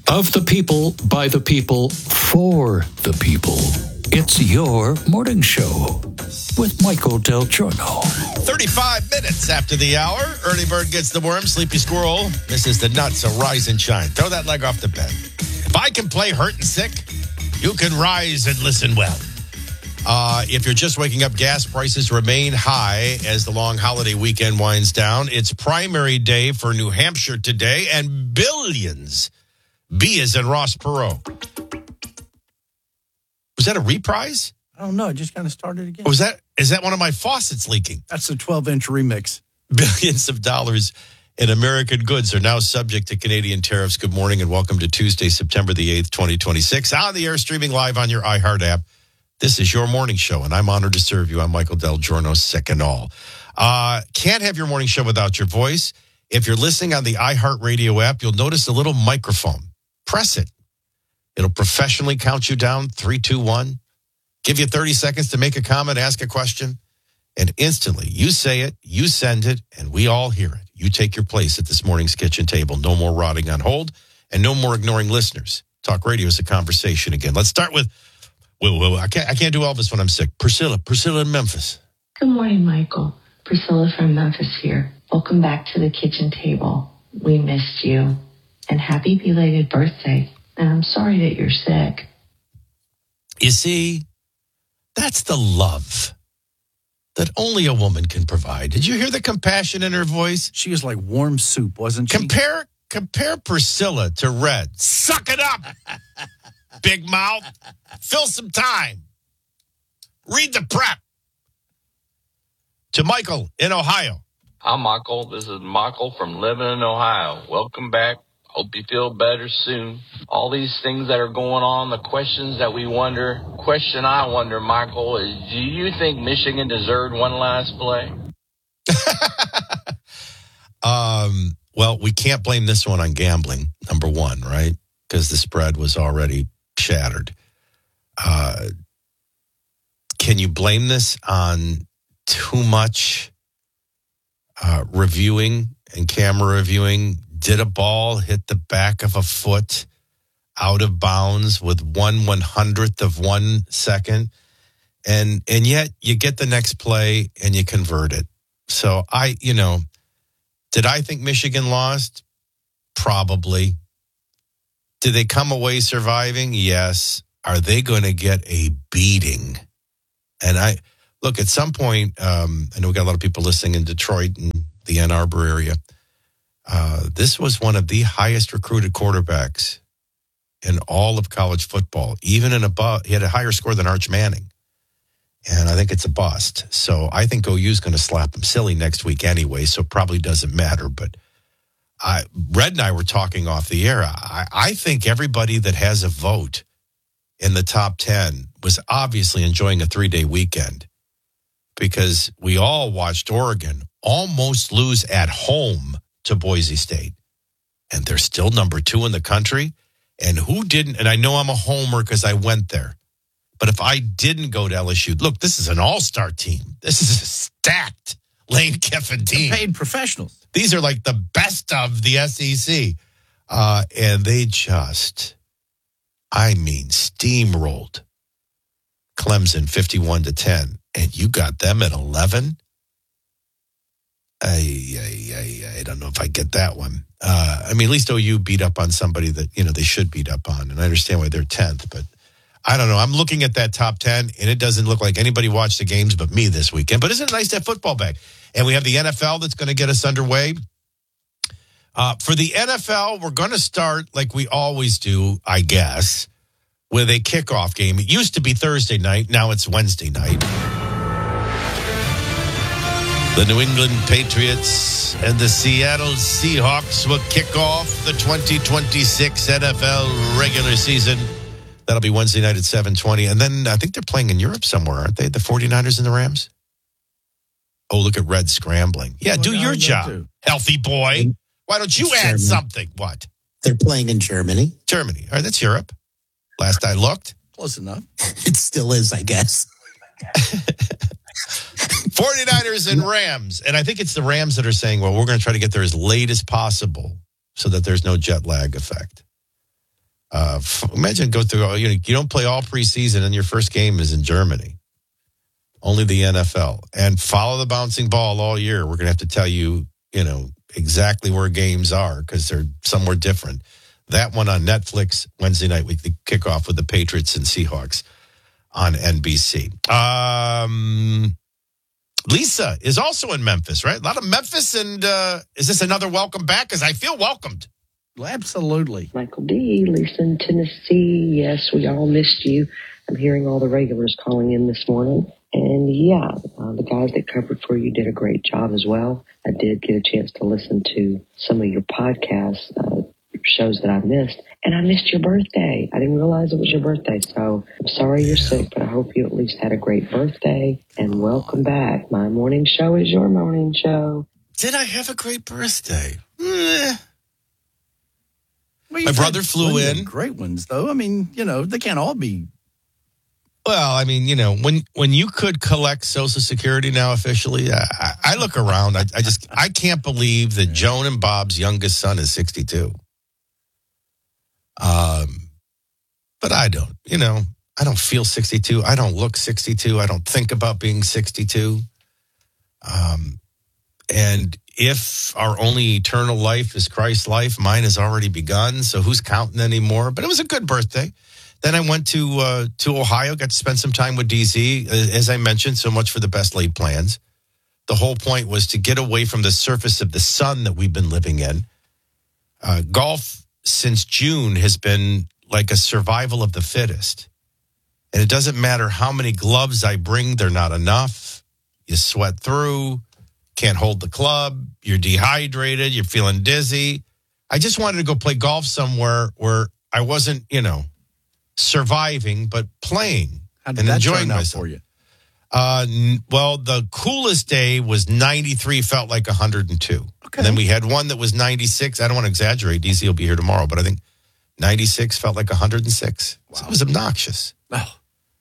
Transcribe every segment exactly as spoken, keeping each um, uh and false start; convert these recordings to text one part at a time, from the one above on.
Of the people, by the people, for the people. It's your morning show with Michael Del Giorno. thirty-five minutes after the hour, early bird gets the worm, sleepy squirrel. This is the nuts, so rise and shine. Throw that leg off the bed. If I can play hurt and sick, you can rise and listen well. Uh, if you're just waking up, gas prices remain high as the long holiday weekend winds down. It's primary day for New Hampshire today, and billions, B as in Ross Perot. Was that a reprise? I don't know. It just kind of started again. Or was that, is that one of my faucets leaking? That's a twelve-inch remix. Billions of dollars in American goods are now subject to Canadian tariffs. Good morning and welcome to Tuesday, September the eighth, twenty twenty-six. On the air, streaming live on your iHeart app. This is your morning show, and I'm honored to serve you. I'm Michael Del Giorno, sick and all. Uh, can't have your morning show without your voice. If you're listening on the iHeart Radio app, you'll notice a little microphone. Press it. It'll professionally count you down, three, two, one. Give you thirty seconds to make a comment, ask a question, and instantly you say it, you send it, and we all hear it. You take your place at this morning's kitchen table. No more rotting on hold, and no more ignoring listeners. Talk radio is a conversation again. Let's start with, well, well, I can't, I can't do Elvis when I'm sick. Priscilla, Priscilla in Memphis. Good morning, Michael. Priscilla from Memphis here. Welcome back to the kitchen table. We missed you, and happy belated birthday. And I'm sorry that you're sick. You see, that's the love that only a woman can provide. Did you hear the compassion in her voice? She was like warm soup, wasn't she? Compare compare Priscilla to Red. Suck it up, big mouth. Fill some time. Read the prep. To Michael in Ohio. Hi, Michael. This is Michael from Lebanon, Ohio. Welcome back. Hope you feel better soon. All these things that are going on, the questions that we wonder, question I wonder, Michael, is do you think Michigan deserved one last play? um, well, we can't blame this one on gambling, number one, right? Because the spread was already shattered. Uh, can you blame this on too much uh, reviewing and camera reviewing? Did a ball hit the back of a foot out of bounds with one one hundredth of one second? And and yet you get the next play and you convert it. So I, you know, did I think Michigan lost? Probably. Did they come away surviving? Yes. Are they going to get a beating? And I, look, at some point, um, I know we got a lot of people listening in Detroit and the Ann Arbor area. Uh, this was one of the highest recruited quarterbacks in all of college football, even in above. He had a higher score than Arch Manning. And I think it's a bust. So I think O U's going to slap him silly next week anyway, so it probably doesn't matter. But I, Red and I were talking off the air. I, I think everybody that has a vote in the top ten was obviously enjoying a three-day weekend because we all watched Oregon almost lose at home to Boise State. And they're still number two in the country. And who didn't? And I know I'm a homer because I went there. But if I didn't go to L S U, look, this is an all-star team. This is a stacked Lane Kiffin team. Paid professionals. These are like the best of the S E C. Uh, and they just, I mean, steamrolled Clemson fifty-one to ten. And you got them at eleven? I, I, I, I don't know if I get that one. Uh, I mean, at least O U beat up on somebody that, you know, they should beat up on. And I understand why they're tenth, but I don't know. I'm looking at that top ten, and it doesn't look like anybody watched the games but me this weekend. But isn't it nice to have football back? And we have the N F L that's going to get us underway. Uh, for the N F L, we're going to start like we always do, I guess, with a kickoff game. It used to be Thursday night. Now it's Wednesday night. The New England Patriots and the Seattle Seahawks will kick off the twenty twenty-six N F L regular season. That'll be Wednesday night at seven twenty. And then I think they're playing in Europe somewhere, aren't they? The 49ers and the Rams? Oh, look at Red scrambling. Yeah, Oh, do no, your no, job, too. healthy boy. Why don't you It's add Germany. something? What? They're playing in Germany. Germany. All right, that's Europe. Last I looked. Close enough. It still is, I guess. 49ers and Rams. And I think it's the Rams that are saying, well, we're going to try to get there as late as possible so that there's no jet lag effect. Uh, f- imagine go through, all, you know, you don't play all preseason and your first game is in Germany. Only the N F L. And follow the bouncing ball all year. We're going to have to tell you, you know, exactly where games are because they're somewhere different. That one on Netflix, Wednesday night, we kick off with the Patriots and Seahawks on N B C. Um, Lisa is also in Memphis, right? A lot of Memphis. And uh, is this another welcome back? Because I feel welcomed. Absolutely. Michael D., Lisa in Tennessee. Yes, we all missed you. I'm hearing all the regulars calling in this morning. And yeah, uh, the guys that covered for you did a great job as well. I did get a chance to listen to some of your podcasts, uh, shows that I missed. And I missed your birthday. I didn't realize it was your birthday. So I'm sorry you're sick, but I hope you at least had a great birthday. And welcome back. My morning show is your morning show. Did I have a great birthday? Eh. Well, My brother flew in. Great ones, though. I mean, you know, they can't all be. Well, I mean, you know, when when you could collect Social Security now officially, I, I look around. I, I just I can't believe that Joan and Bob's youngest son is sixty-two. Um, but I don't. You know, I don't feel sixty-two. I don't look sixty-two. I don't think about being sixty-two. Um, and if our only eternal life is Christ's life, mine has already begun. So who's counting anymore? But it was a good birthday. Then I went to uh, to Ohio, got to spend some time with D Z. As I mentioned, so much for the best laid plans. The whole point was to get away from the surface of the sun that we've been living in. Uh, golf since June has been like a survival of the fittest. And it doesn't matter how many gloves I bring, they're not enough. You sweat through, can't hold the club, you're dehydrated, you're feeling dizzy. I just wanted to go play golf somewhere where I wasn't, you know, surviving, but playing How did and that enjoying turn out myself. for you? Uh, n- well, the coolest day was ninety-three, felt like one hundred two. Okay. And then we had one that was ninety-six. I don't want to exaggerate. D C will be here tomorrow, but I think ninety-six felt like one hundred six. Wow. So it was obnoxious. Oh.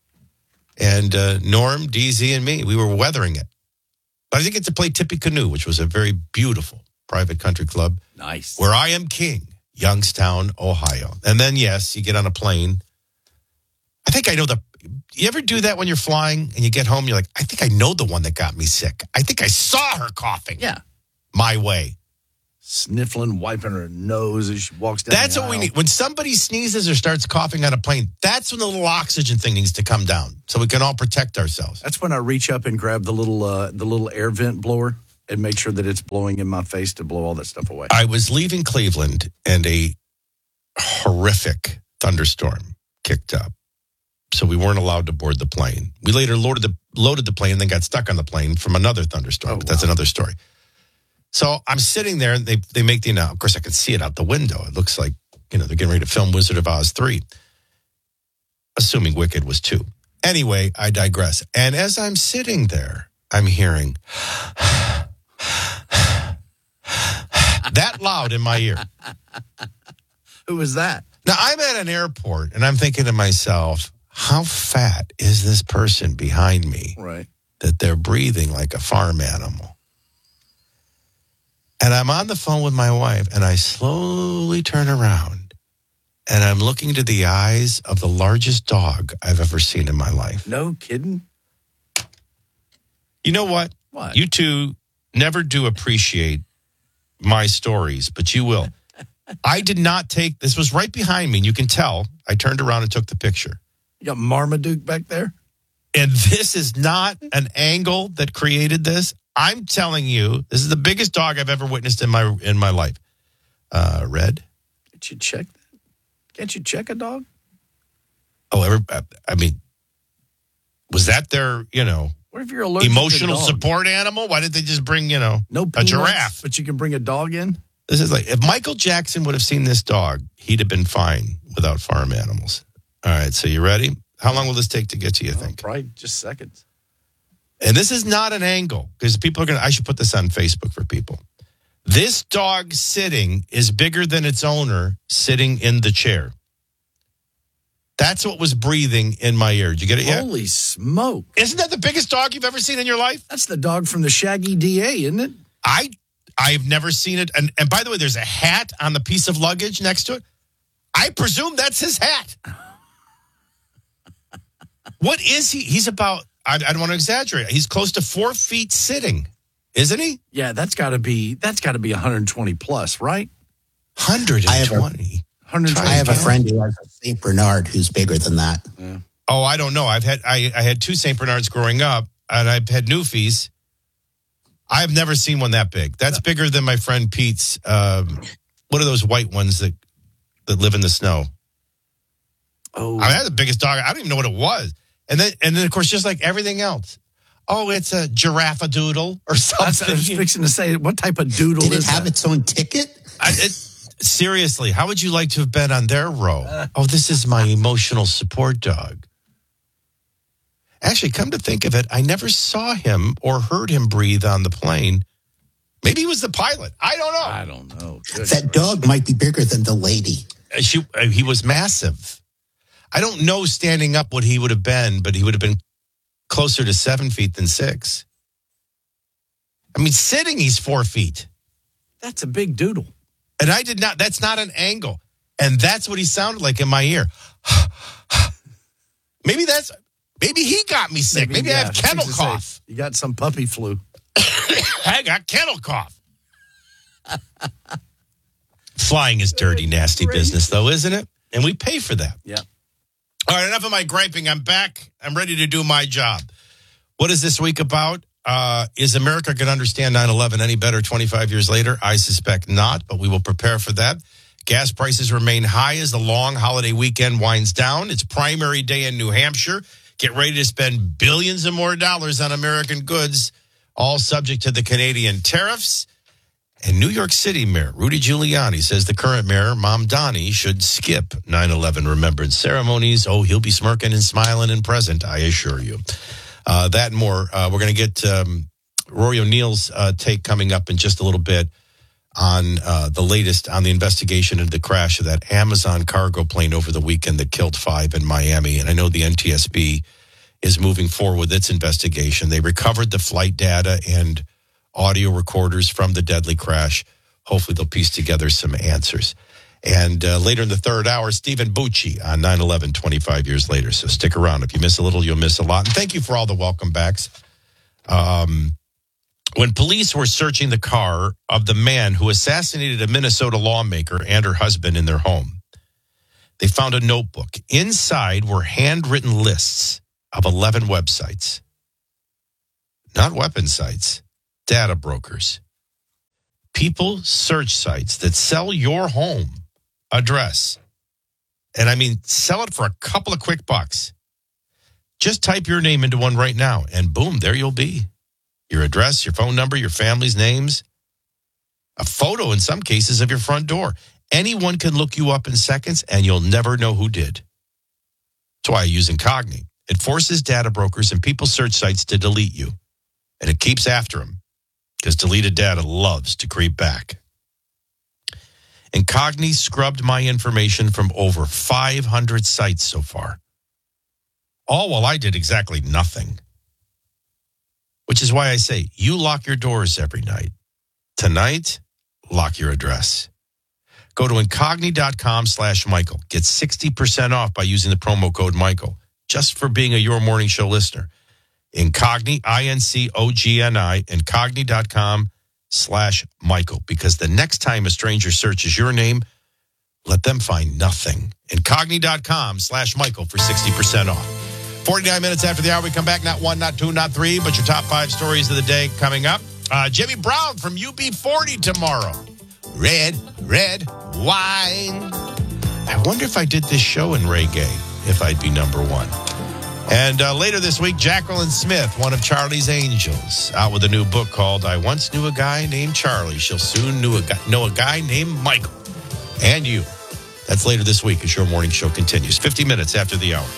And uh, Norm, D Z, and me, we were weathering it. But I did get to play Tippy Canoe, which was a very beautiful private country club. Nice. Where I am king, Youngstown, Ohio. And then, yes, you get on a plane. I think I know the, you ever do that when you're flying and you get home, you're like, I think I know the one that got me sick. I think I saw her coughing. Yeah. My way. Sniffling, wiping her nose as she walks down That's the what we aisle. need. When somebody sneezes or starts coughing on a plane, that's when the little oxygen thing needs to come down so we can all protect ourselves. That's when I reach up and grab the little uh, the little air vent blower and make sure that it's blowing in my face to blow all that stuff away. I was leaving Cleveland and a horrific thunderstorm kicked up. So we weren't allowed to board the plane. We later loaded the loaded the plane and then got stuck on the plane from another thunderstorm. Oh, but that's wow. another story. So I'm sitting there and they, they make the announcement. Of course, I can see it out the window. It looks like, you know, they're getting ready to film Wizard of Oz three. Assuming Wicked was two. Anyway, I digress. And as I'm sitting there, I'm hearing that loud in my ear. Who was that? Now, I'm at an airport and I'm thinking to myself, how fat is this person behind me Right. that they're breathing like a farm animal? And I'm on the phone with my wife and I slowly turn around and I'm looking into the eyes of the largest dog I've ever seen in my life. No kidding? You know what? What? You two never do appreciate my stories, but you will. I did not take, this was right behind me, and you can tell. I turned around and took the picture. You got Marmaduke back there? And this is not an angle that created this. I'm telling you, this is the biggest dog I've ever witnessed in my in my life. Uh, Red? Can't you check that? Can't you check a dog? Oh, every, I mean, was that their, you know, What if you're allergic emotional to dogs? support animal? Why did they just bring, you know, No a peanuts, giraffe? but you can bring a dog in? This is like, if Michael Jackson would have seen this dog, he'd have been fine without farm animals. All right, so you ready? How long will this take to get to you, Oh, think? probably just seconds. And this is not an angle, because people are going to, I should put this on Facebook for people. This dog sitting is bigger than its owner sitting in the chair. That's what was breathing in my ear. Did you get it yet? Holy smoke. Isn't that the biggest dog you've ever seen in your life? That's the dog from the Shaggy D A, isn't it? I, I've never seen it. And, and by the way, there's a hat on the piece of luggage next to it. I presume that's his hat. What is he? He's about, I, I don't want to exaggerate. He's close to four feet sitting, isn't he? Yeah, that's got to be that's got to be one hundred twenty plus, right? one hundred twenty. I have, a, I have a friend who has a Saint Bernard who's bigger than that. Yeah. Oh, I don't know. I've had I, I had two Saint Bernards growing up, and I've had Newfies. I've never seen one that big. That's bigger than my friend Pete's. Um, what are those white ones that that live in the snow? Oh, I mean, that's the biggest dog. I don't even know what it was. And then, and then, of course, just like everything else. Oh, it's a giraffe-a-doodle or something. I was fixing to say, what type of doodle Did is it have that? its own ticket? I, it, seriously, how would you like to have been on their row? Uh, oh, this is my emotional support dog. Actually, come to think of it, I never saw him or heard him breathe on the plane. Maybe he was the pilot. I don't know. I don't know. Good that dog might be bigger than the lady. Uh, she, uh, he was massive. I don't know standing up what he would have been, but he would have been closer to seven feet than six. I mean, sitting, he's four feet. That's a big doodle. And I did not, that's not an angle. And that's what he sounded like in my ear. Maybe that's, maybe he got me sick. Maybe, maybe yeah, I have kennel cough. Say, you got some puppy flu. I got kennel cough. Flying is dirty, nasty business, though, isn't it? And we pay for that. Yeah. All right, enough of my griping. I'm back. I'm ready to do my job. What is this week about? Uh, is America going to understand nine eleven any better twenty-five years later? I suspect not, but we will prepare for that. Gas prices remain high as the long holiday weekend winds down. It's primary day in New Hampshire. Get ready to spend billions and more dollars on American goods, all subject to the Canadian tariffs. And New York City Mayor Rudy Giuliani says the current mayor, Mamdani, should skip nine eleven remembrance ceremonies. Oh, he'll be smirking and smiling and present, I assure you. Uh, that and more. Uh, we're going to get um, Rory O'Neill's uh, take coming up in just a little bit on uh, the latest on the investigation into the crash of that Amazon cargo plane over the weekend that killed five in Miami. And I know the N T S B is moving forward with its investigation. They recovered the flight data and audio recorders from the deadly crash. Hopefully they'll piece together some answers. And uh, later in the third hour, Stephen Bucci on nine eleven, twenty-five years later. So stick around. If you miss a little, you'll miss a lot. And thank you for all the welcome backs. Um, when police were searching the car of the man who assassinated a Minnesota lawmaker and her husband in their home, they found a notebook. Inside were handwritten lists of eleven websites. Not weapon sites. Data brokers, people search sites that sell your home address. And I mean, sell it for a couple of quick bucks. Just type your name into one right now and boom, there you'll be. Your address, your phone number, your family's names, a photo in some cases of your front door. Anyone can look you up in seconds and you'll never know who did. That's why I use Incogni. It forces data brokers and people search sites to delete you. And it keeps after them. Because deleted data loves to creep back. Incogni scrubbed my information from over five hundred sites so far. All while I did exactly nothing. Which is why I say, you lock your doors every night. Tonight, lock your address. Go to incogni.com slash Michael. Get sixty percent off by using the promo code Michael. Just for being a Your Morning Show listener. Incogni, I N C O G N I, incogni.com slash Michael. Because the next time a stranger searches your name, let them find nothing. Incogni.com slash Michael for sixty percent off. forty-nine minutes after the hour, we come back. Not one, not two, not three, but your top five stories of the day coming up. Uh, Jimmy Brown from U B forty tomorrow. Red, red wine. I wonder if I did this show in reggae, if I'd be number one. And uh, later this week, Jacqueline Smith, one of Charlie's Angels, out with a new book called I Once Knew a Guy Named Charlie. She'll soon knew a guy, know a guy named Michael. And you. That's later this week as your morning show continues. fifty minutes after the hour.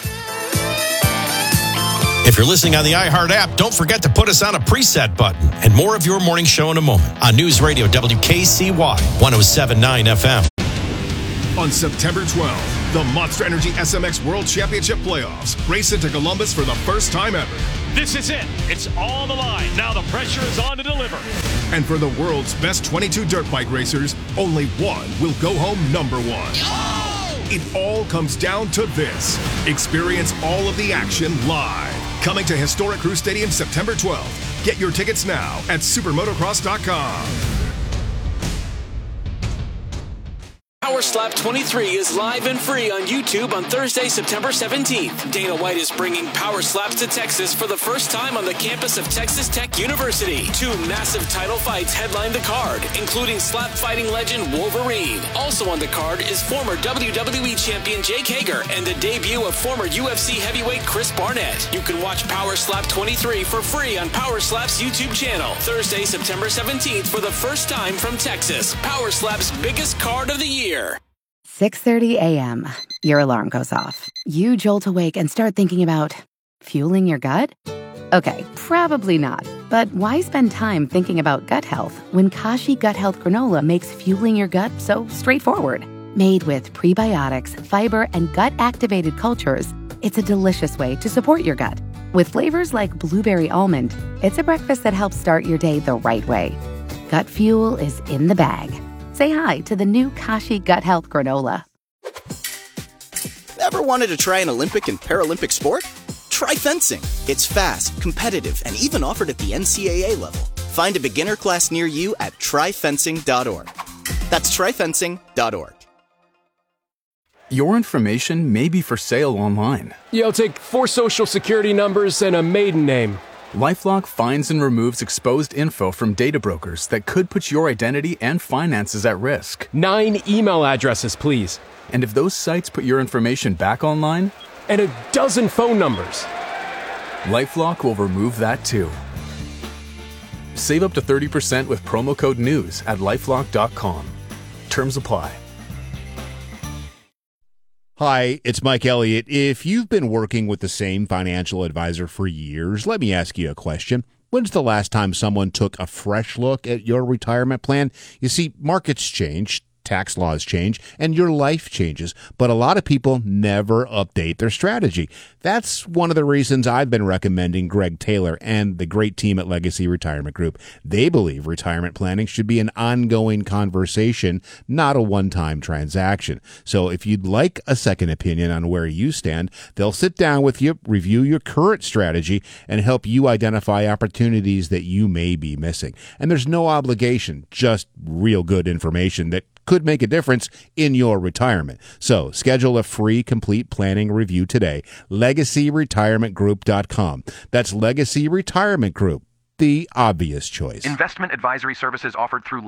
If you're listening on the iHeart app, don't forget to put us on a preset button. And more of your morning show in a moment on News Radio W K C Y one oh seven point nine F M. On September twelfth, the Monster Energy S M X World Championship Playoffs race into Columbus for the first time ever. This is it. It's on the line. Now the pressure is on to deliver. And for the world's best twenty-two dirt bike racers, only one will go home number one. Oh! It all comes down to this. Experience all of the action live. Coming to Historic Crew Stadium September twelfth. Get your tickets now at supermotocross dot com. Power Slap twenty-three is live and free on YouTube on Thursday, September seventeenth. Dana White is bringing Power Slaps to Texas for the first time on the campus of Texas Tech University. Two massive title fights headline the card, including slap fighting legend Wolverine. Also on the card is former W W E champion Jake Hager and the debut of former U F C heavyweight Chris Barnett. You can watch Power Slap twenty-three for free on Power Slap's YouTube channel. Thursday, September seventeenth for the first time from Texas. Power Slap's biggest card of the year. six thirty a.m. Your alarm goes off. You jolt awake and start thinking about fueling your gut? Okay, probably not. But why spend time thinking about gut health when Kashi Gut Health Granola makes fueling your gut so straightforward? Made with prebiotics, fiber, and gut-activated cultures, it's a delicious way to support your gut. With flavors like blueberry almond, it's a breakfast that helps start your day the right way. Gut fuel is in the bag. Say hi to the new Kashi Gut Health Granola. Ever wanted to try an Olympic and Paralympic sport? Try fencing. It's fast, competitive, and even offered at the N C double A level. Find a beginner class near you at try fencing dot org. That's try fencing dot org. Your information may be for sale online. Yeah, I'll take four social security numbers and a maiden name. LifeLock finds and removes exposed info from data brokers that could put your identity and finances at risk. Nine email addresses, please. And if those sites put your information back online? And a dozen phone numbers. LifeLock will remove that too. Save up to thirty percent with promo code NEWS at lifelock dot com. Terms apply. Hi, it's Mike Elliott. If you've been working with the same financial advisor for years, let me ask you a question. When's the last time someone took a fresh look at your retirement plan? You see, markets change, tax laws change, and your life changes, but a lot of people never update their strategy. That's one of the reasons I've been recommending Greg Taylor and the great team at Legacy Retirement Group. They believe retirement planning should be an ongoing conversation, not a one-time transaction. So if you'd like a second opinion on where you stand, they'll sit down with you, review your current strategy, and help you identify opportunities that you may be missing. And there's no obligation, just real good information that could make a difference in your retirement. So schedule a free complete planning review today. legacy retirement group dot com. That's Legacy Retirement Group, the obvious choice. Investment advisory services offered through